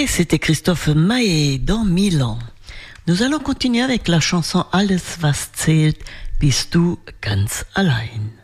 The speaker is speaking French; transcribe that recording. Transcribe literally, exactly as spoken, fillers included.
c'était Christophe Maé dans Milan. Nous allons continuer avec la chanson Alles was zählt, bist du ganz allein.